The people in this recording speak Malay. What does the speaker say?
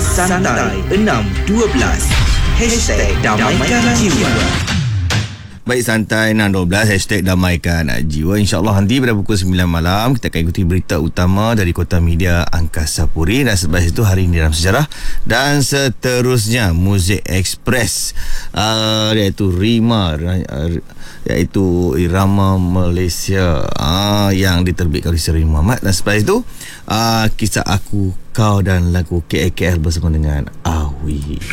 Santai 612 #Damaikan Jiwa. Baik, Santai 612 #Damaikan Jiwa. InsyaAllah nanti pada pukul 9 malam kita akan ikuti berita utama dari Kota Media Angkasa Puri. Dan selepas itu Hari Ini Dalam Sejarah. Dan seterusnya Muzik Express, iaitu Rima, iaitu Irama Malaysia, yang diterbitkan oleh Seri Muhammad. Dan selepas itu Kisah Aku, Kau dan lagu KKL bersama dengan Awi.